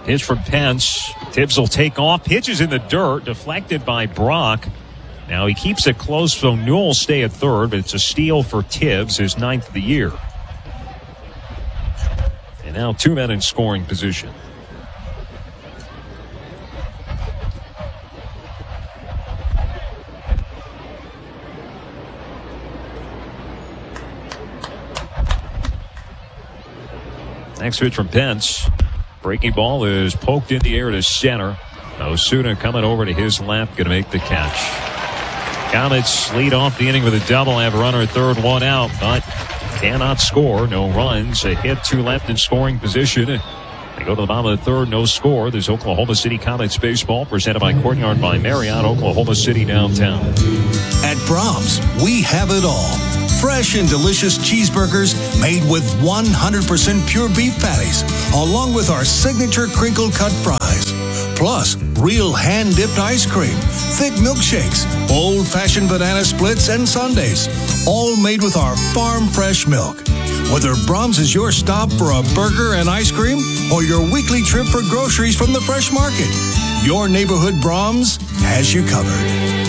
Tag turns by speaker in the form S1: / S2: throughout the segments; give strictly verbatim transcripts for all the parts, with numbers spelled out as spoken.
S1: Pitch from Pence. Tibbs will take off. Pitches in the dirt. Deflected by Brock. Now he keeps it close, so Newell will stay at third, but it's a steal for Tibbs, his ninth of the year. And now two men in scoring position. Next pitch from Pence. Breaking ball is poked in the air to center. Osuna coming over to his left, going to make the catch. Comets lead off the inning with a double. Have a runner at third, one out, but cannot score. No runs. A hit, two left in scoring position. They go to the bottom of the third, no score. There's Oklahoma City Comets baseball presented by Courtyard by Marriott, Oklahoma City downtown.
S2: At Brahms, we have it all. Fresh and delicious cheeseburgers made with one hundred percent pure beef patties, along with our signature crinkle cut fries. Plus, real hand-dipped ice cream, thick milkshakes, old-fashioned banana splits, and sundaes, all made with our farm-fresh milk. Whether Brahms is your stop for a burger and ice cream or your weekly trip for groceries from the fresh market, your neighborhood Brahms has you covered.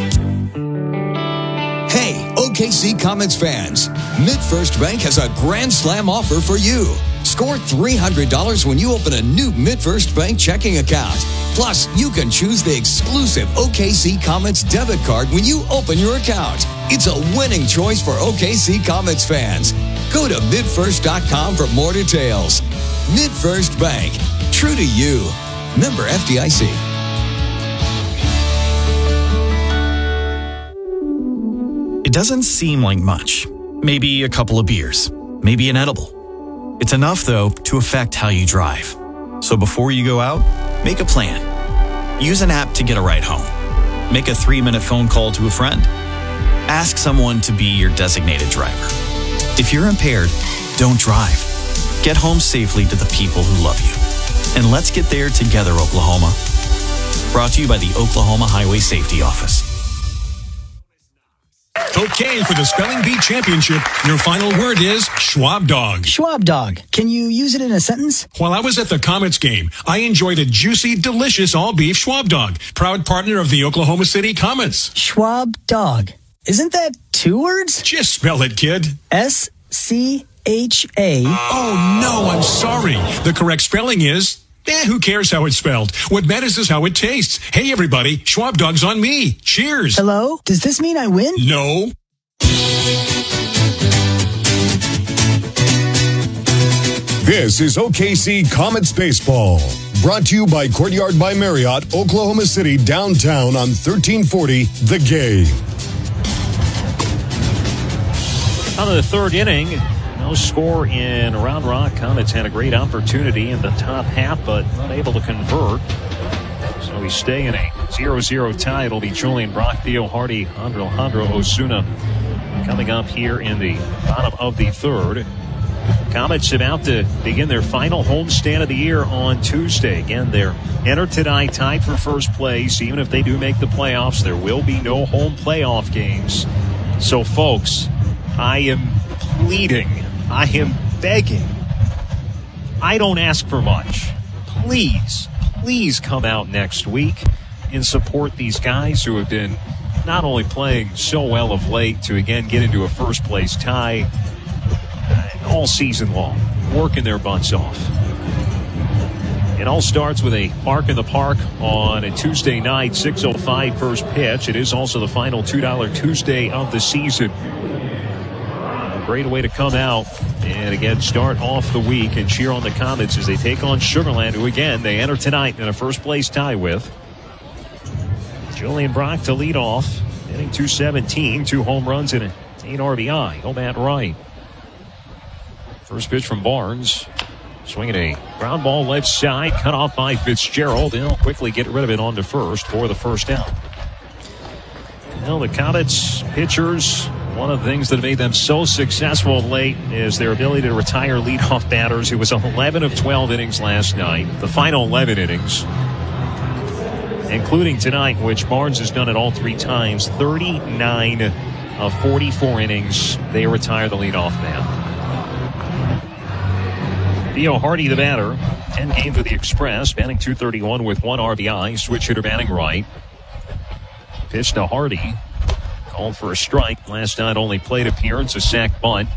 S3: Hey, O K C Comets fans, MidFirst Bank has a Grand Slam offer for you. Score three hundred dollars when you open a new MidFirst Bank checking account. Plus, you can choose the exclusive O K C Comets debit card when you open your account. It's a winning choice for O K C Comets fans. Go to mid first dot com for more details. MidFirst Bank, true to you. Member F D I C.
S4: It doesn't seem like much. Maybe a couple of beers. Maybe an edible. It's enough, though, to affect how you drive. So before you go out, make a plan. Use an app to get a ride home. Make a three-minute phone call to a friend. Ask someone to be your designated driver. If you're impaired, don't drive. Get home safely to the people who love you. And let's get there together, Oklahoma. Brought to you by the Oklahoma Highway Safety Office.
S5: Okay, for the Spelling Bee Championship, your final word is Schwab Dog.
S6: Schwab Dog. Can you use it in a sentence?
S5: While I was at the Comets game, I enjoyed a juicy, delicious all-beef Schwab Dog, proud partner of the Oklahoma City Comets.
S6: Schwab Dog. Isn't that two words?
S5: Just spell it, kid.
S6: S C H A.
S5: Oh, no, I'm sorry. The correct spelling is... Eh, who cares how it's spelled? What matters is how it tastes. Hey, everybody, Schwab Dog's on me. Cheers.
S6: Hello? Does this mean I win?
S5: No.
S7: This is O K C Comets Baseball. Brought to you by Courtyard by Marriott, Oklahoma City, downtown on thirteen forty The Game.
S1: On to the third inning. No score in Round Rock. Comets had a great opportunity in the top half, but not able to convert. So we stay in a zero zero tie. It'll be Julian Brock, Theo Hardy, Alejandro Osuna coming up here in the bottom of the third. Comets about to begin their final homestand of the year on Tuesday. Again, they're entered tonight, tied for first place. Even if they do make the playoffs, there will be no home playoff games. So, folks, I am pleading, I am begging. I don't ask for much. Please, please come out next week and support these guys who have been not only playing so well of late to, again, get into a first-place tie all season long, working their butts off. It all starts with a Park in the Park on a Tuesday night, six oh five first pitch. It is also the final two dollar Tuesday of the season. A great way to come out and, again, start off the week and cheer on the Comets as they take on Sugar Land, who, again, they enter tonight in a first-place tie with. Julian Brock to lead off, hitting two seventeen, two home runs and eight R B I. Home at right. First pitch from Barnes. Swinging a ground ball left side, cut off by Fitzgerald. They'll quickly get rid of it onto first for the first out. Well, the Comets pitchers, one of the things that made them so successful of late is their ability to retire leadoff batters. It was eleven of twelve innings last night, the final eleven innings, including tonight, which Barnes has done it all three times. thirty-nine of forty-four innings, they retire the leadoff man. Theo Hardy, the batter, ten games with the Express, batting two thirty-one with one R B I. Switch hitter batting right. Pitch to Hardy. Called for a strike. Last night only plate appearance, a sac bunt.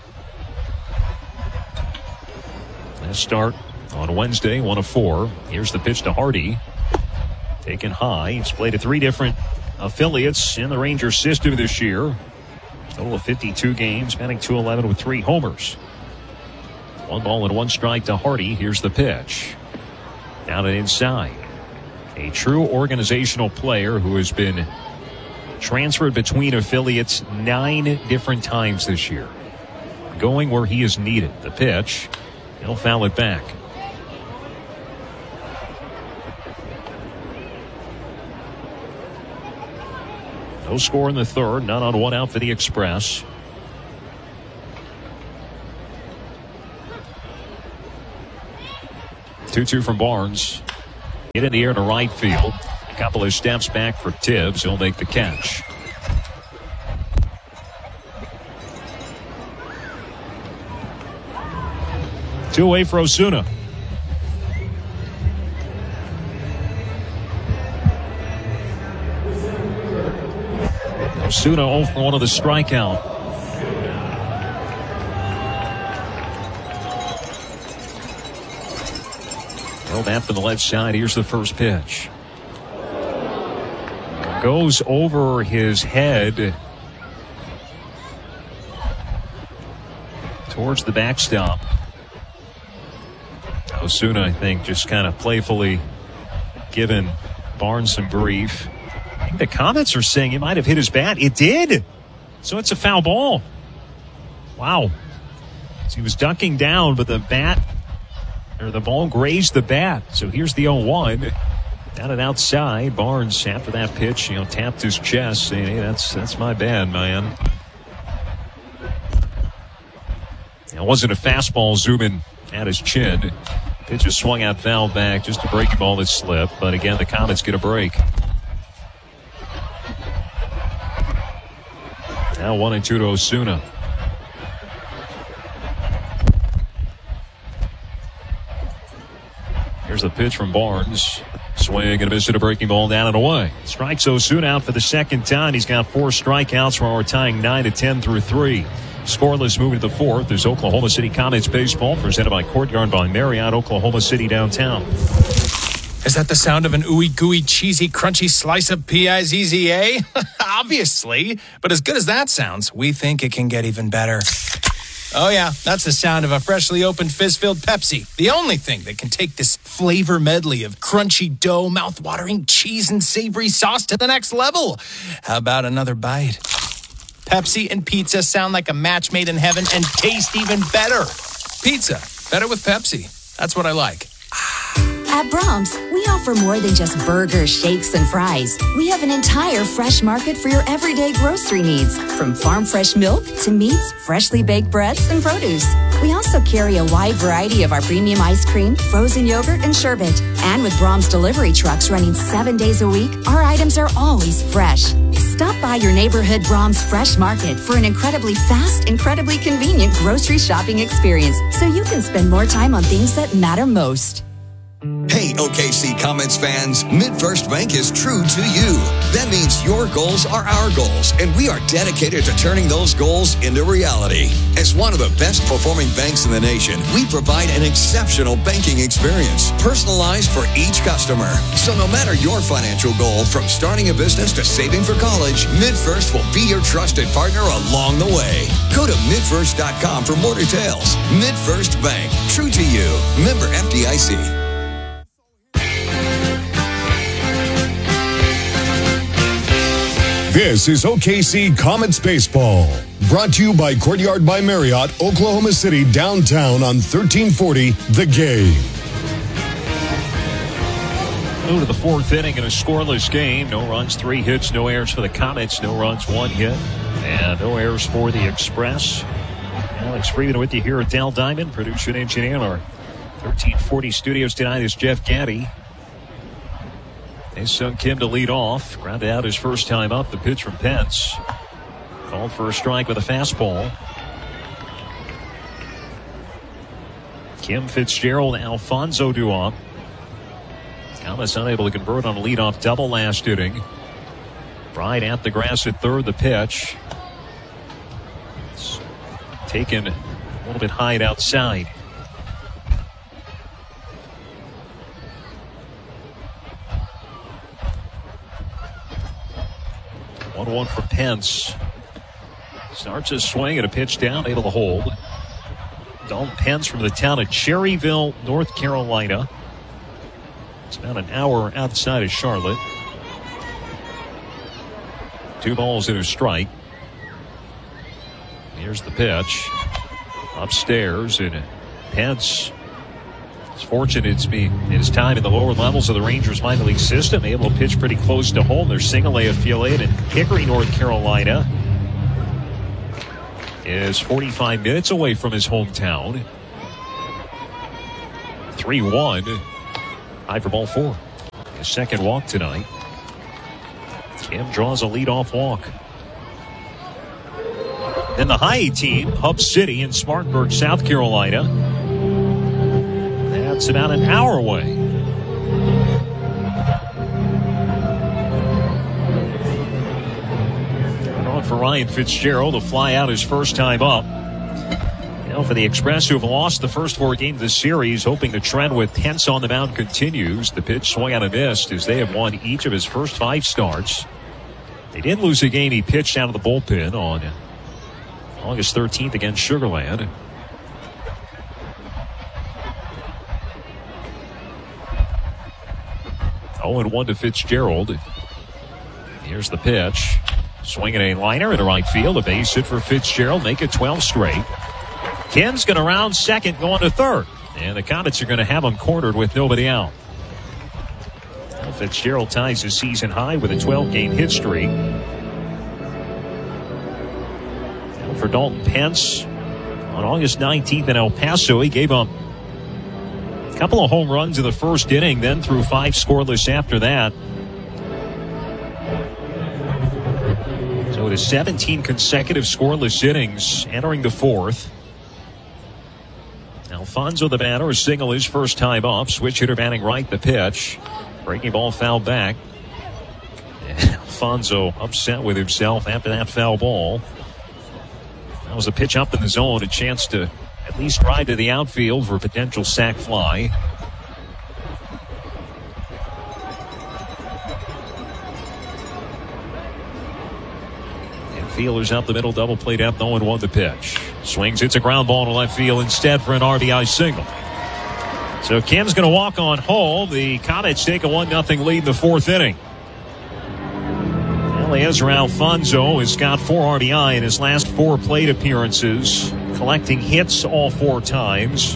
S1: Last start on Wednesday, one of four. Here's the pitch to Hardy. Taken high. He's played at three different affiliates in the Rangers system this year. Total of fifty-two games, batting two eleven with three homers. One ball and one strike to Hardy. Here's the pitch. Down and inside. A true organizational player who has been transferred between affiliates nine different times this year. Going where he is needed. The pitch. He'll foul it back. No score in the third. None on, one out for the Express. two two from Barnes. Get in the air to right field. A couple of steps back for Tibbs. He'll make the catch. Two away for Osuna. Osuna oh for one of the strikeout. Held after the left side. Here's the first pitch. Goes over his head towards the backstop. Osuna, I think, just kind of playfully giving Barnes some grief. I think the comments are saying it might have hit his bat. It did. So it's a foul ball. Wow. So he was ducking down, but the bat, or the ball grazed the bat. So here's the oh one. Down and outside. Barnes, after that pitch, you know, tapped his chest, saying, hey, that's that's my bad, man. It wasn't a fastball zooming at his chin. Pitch just swung out, foul back, just a breaking ball that slipped. But again, the Comets get a break. Now one and two to Osuna. Here's the pitch from Barnes. Swing and a miss at a breaking ball, down and away. Strikes Osuna out for the second time. He's got four strikeouts while we're tying nine to ten through three. Scoreless moving to the fourth. There's Oklahoma City Comets baseball presented by Courtyard by Marriott, Oklahoma City downtown.
S8: Is that the sound of an ooey gooey cheesy crunchy slice of P I Z Z A? Obviously. But as good as that sounds, we think it can get even better. Oh yeah, that's the sound of a freshly opened fizz-filled Pepsi. The only thing that can take this flavor medley of crunchy dough, mouth-watering cheese, and savory sauce to the next level. How about another bite? Pepsi and pizza sound like a match made in heaven and taste even better. Pizza, better with Pepsi. That's what I like.
S9: At Brahms, we offer more than just burgers, shakes, and fries. We have an entire fresh market for your everyday grocery needs, from farm fresh milk to meats, freshly baked breads, and produce. We also carry a wide variety of our premium ice cream, frozen yogurt, and sherbet. And with Brahms delivery trucks running seven days a week, our items are always fresh. Stop by your neighborhood Brahms Fresh Market for an incredibly fast, incredibly convenient grocery shopping experience, so you can spend more time on things that matter most.
S3: Hey, O K C Comets fans, MidFirst Bank is true to you. That means your goals are our goals, and we are dedicated to turning those goals into reality. As one of the best performing banks in the nation, we provide an exceptional banking experience, personalized for each customer. So no matter your financial goal, from starting a business to saving for college, MidFirst will be your trusted partner along the way. Go to midfirst dot com for more details. MidFirst Bank, true to you. Member F D I C.
S7: This is O K C Comets Baseball, brought to you by Courtyard by Marriott, Oklahoma City downtown on thirteen forty The Game.
S1: Move to the fourth inning in a scoreless game. No runs, three hits, no errors for the Comets. No runs, one hit, and no errors for the Express. Alex Freeman with you here at Dell Diamond. Producer and engineer in our thirteen forty studios tonight is Jeff Gaddy. His son Kim to lead off. Grounded out his first time up. The pitch from Pence. Called for a strike with a fastball. Kim Fitzgerald, Alfonso Duhon. Thomas unable to convert on a leadoff double last inning. Right at the grass at third, the pitch. It's taken a little bit high outside. one one for Pence. Starts his swing at a pitch down, able to hold. Dalton Pence from the town of Cherryville, North Carolina. It's about an hour outside of Charlotte. Two balls and a strike. Here's the pitch. Upstairs, and Pence is fortunate to be his time in the lower levels of the Rangers minor league system. Able to pitch pretty close to home. They're single-A affiliate in Hickory, North Carolina. Is forty-five minutes away from his hometown. three one. High for ball four. His second walk tonight. Kim draws a leadoff walk. Then the high team, Hub City in Spartanburg, South Carolina. That's about an hour away. On for Ryan Fitzgerald to fly out his first time up. Now for the Express, who have lost the first four games of the series, hoping the trend with Pence on the mound continues. The pitch swung out and missed as they have won each of his first five starts. They did lose a game he pitched out of the bullpen on August thirteenth against Sugar Land. oh and one to Fitzgerald. Here's the pitch. Swinging a liner into right field. A base hit for Fitzgerald. Make it twelve straight. Kim's going to round second, going to third. And the Comets are going to have him cornered with nobody out. Now Fitzgerald ties his season high with a twelve-game hit streak. Now for Dalton Pence, on August nineteenth in El Paso, he gave up a couple of home runs in the first inning, then threw five scoreless after that. So it is seventeen consecutive scoreless innings entering the fourth. Alfonso, the batter, is single his first time up. Switch hitter batting right, the pitch. Breaking ball fouled back. And Alfonso upset with himself after that foul ball. That was a pitch up in the zone. A chance to at least ride to the outfield for a potential sac fly. And fielders up the middle, double play depth, oh and one the pitch. Swings, hits a ground ball to left field instead for an R B I single. So Kim's going to walk on home. The Comets take a one nothing lead in the fourth inning. Eliezer Alfonso has got four R B I in his last four plate appearances, collecting hits all four times.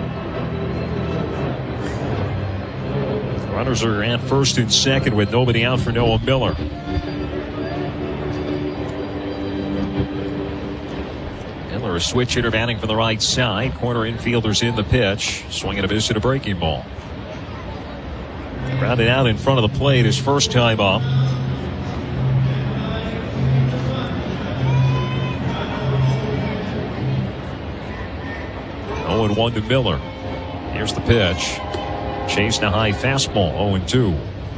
S1: Runners are at first and second with nobody out for Noah Miller. A switch hitter batting from the right side. Corner infielders in the pitch. Swinging a miss at a breaking ball. Grounded out in front of the plate his first time up. oh and one to Miller. Here's the pitch. Chased a high fastball. oh and two.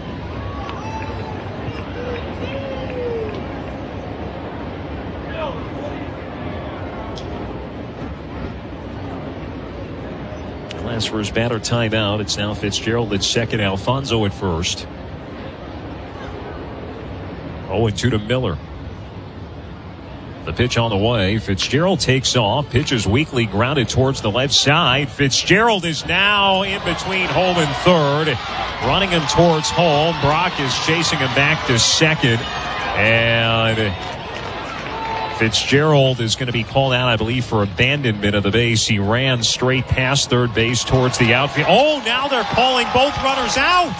S1: For his batter timeout. It's now Fitzgerald at second, Alfonso at first. oh and two to Miller. The pitch on the way. Fitzgerald takes off. Pitch is weakly grounded towards the left side. Fitzgerald is now in between home and third, running him towards home. Brock is chasing him back to second, and Fitzgerald is going to be called out, I believe, for abandonment of the base. He ran straight past third base towards the outfield. Oh, now they're calling both runners out.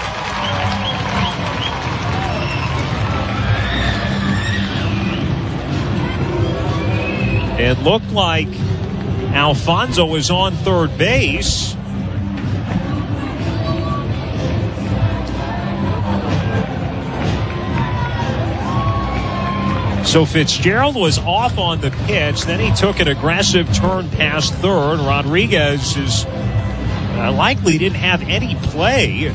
S1: It looked like Alfonso was on third base. So Fitzgerald was off on the pitch. Then he took an aggressive turn past third. Rodriguez is uh, likely didn't have any play.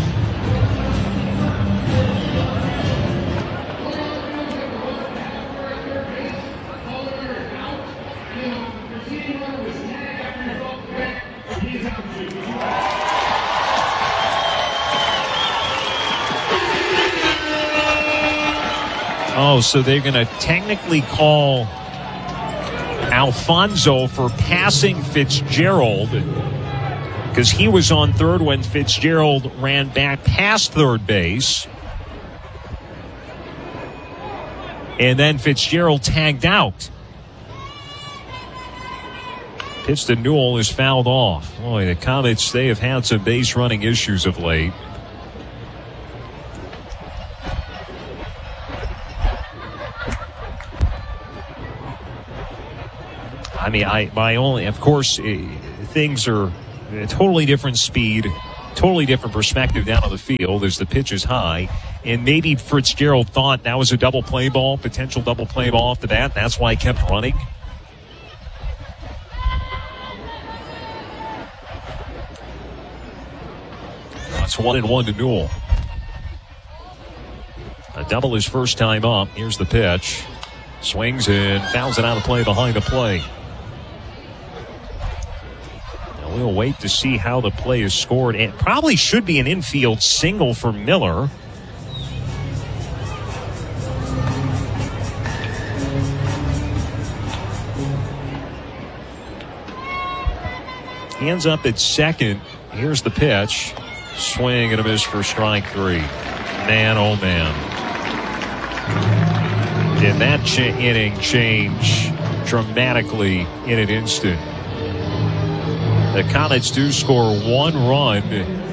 S1: Oh, so they're going to technically call Alfonso for passing Fitzgerald because he was on third when Fitzgerald ran back past third base. And then Fitzgerald tagged out. Pitch to Newell is fouled off. Boy, the Comets, they have had some base running issues of late. I mean, I my only, of course, uh, things are a totally different speed, totally different perspective down on the field as the pitch is high. And maybe Fitzgerald thought that was a double play ball, potential double play ball off the bat. That's why he kept running. It's one and one to Newell. A double his first time up. Here's the pitch. Swings and fouls it out of play behind the play. We'll wait to see how the play is scored. It probably should be an infield single for Miller. He ends up at second. Here's the pitch. Swing and a miss for strike three. Man, oh man. Did that ch- inning change dramatically in an instant? The Comets do score one run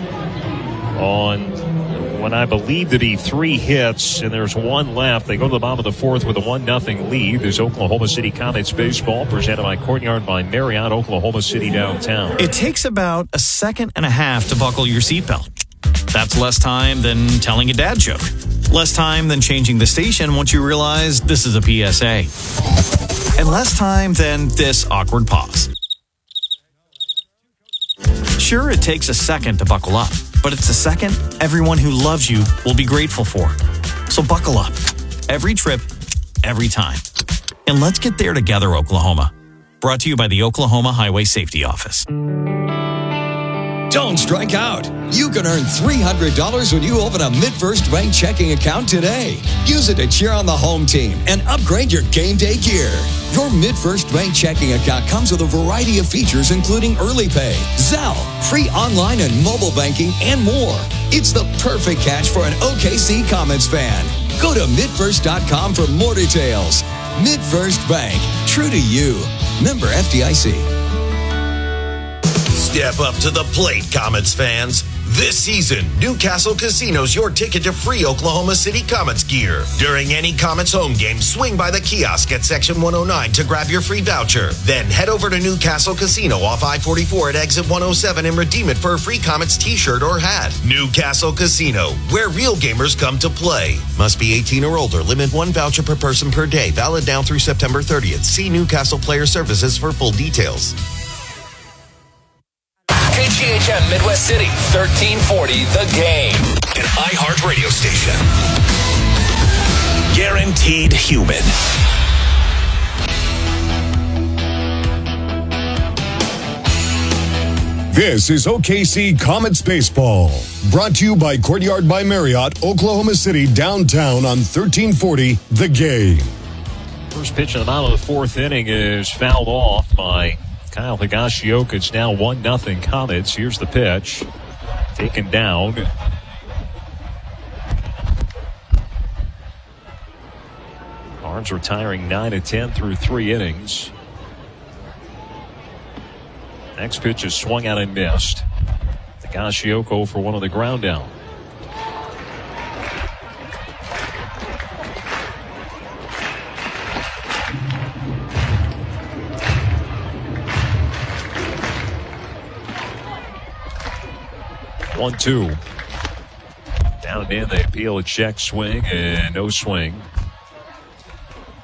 S1: on what I believe to be three hits, and there's one left. They go to the bottom of the fourth with a one nothing lead. There's Oklahoma City Comets baseball presented by Courtyard by Marriott, Oklahoma City downtown.
S4: It takes about a second and a half to buckle your seatbelt. That's less time than telling a dad joke. Less time than changing the station once you realize this is a P S A. And less time than this awkward pause. Sure, it takes a second to buckle up, but it's a second everyone who loves you will be grateful for. So buckle up. Every trip, every time. And let's get there together, Oklahoma. Brought to you by the Oklahoma Highway Safety Office.
S3: Don't strike out. You can earn three hundred dollars when you open a MidFirst Bank checking account today. Use it to cheer on the home team and upgrade your game day gear. Your MidFirst Bank checking account comes with a variety of features, including early pay, Zelle, free online and mobile banking, and more. It's the perfect catch for an O K C Comets fan. Go to mid first dot com for more details. MidFirst Bank, true to you. Member F D I C.
S10: Step up to the plate, Comets fans. This season, Newcastle Casino's your ticket to free Oklahoma City Comets gear. During any Comets home game, swing by the kiosk at Section one oh nine to grab your free voucher. Then head over to Newcastle Casino off I forty-four at Exit one oh seven and redeem it for a free Comets t-shirt or hat. Newcastle Casino, where real gamers come to play. Must be eighteen or older. Limit one voucher per person per day. Valid now through September thirtieth. See Newcastle Player Services for full details.
S11: K G H M Midwest City, thirteen forty The Game.
S5: An iHeart radio station. Guaranteed human.
S7: This is O K C Comets Baseball. Brought to you by Courtyard by Marriott, Oklahoma City downtown on thirteen forty The Game.
S1: First pitch in the bottom of the fourth inning is fouled off by Kyle Higashioka. It's now one nothing Comets. Here's the pitch. Taken down. Barnes retiring nine of ten through three innings. Next pitch is swung out and missed. Higashioka for one on the ground down. One, two. Down and in, they appeal a check swing and no swing.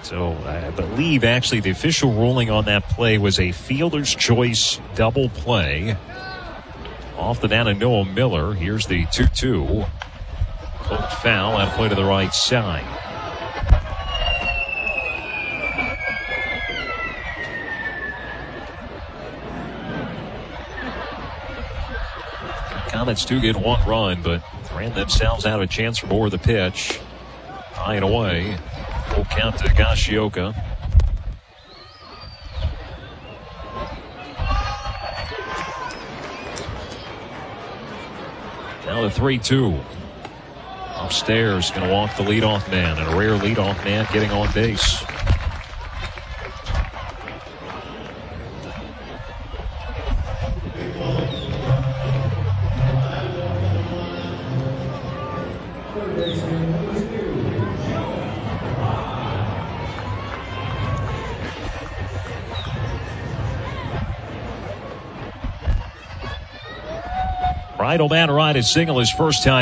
S1: So I believe actually the official ruling on that play was a fielder's choice double play. Off the bat of Noah Miller. Here's the two two. Called foul and play to the right side. Comets do get one run, but ran themselves out of a chance for more of the pitch. High and away. Full count to Gashioka. Now the three two. Upstairs, going to walk the leadoff man, and a rare leadoff man getting on base. Right on that right, is single his first time.